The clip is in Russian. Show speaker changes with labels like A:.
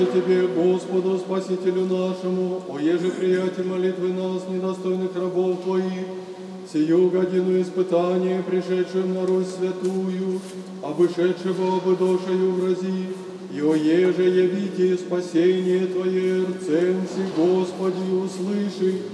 A: Молимся Тебе, Господу, Спасителю нашему, о еже приятие молитвы нас, недостойных рабов Твоих, сию годину испытания, пришедшим на Русь святую, обышедшего обыдошею врази, и о еже явите спасение Твое, рцем си, Господи, услыши